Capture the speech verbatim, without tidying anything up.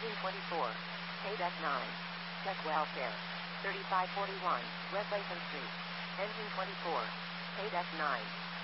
Engine twenty-four. K-Deck nine. Check welfare. thirty-five forty-one, West Latham Street. Engine twenty-four. K-Deck nine.